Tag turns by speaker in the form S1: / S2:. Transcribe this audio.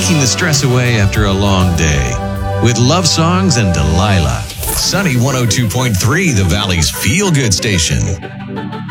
S1: taking the stress away after a long day. With love songs and Delilah. Sunny 102.3, the Valley's feel-good station.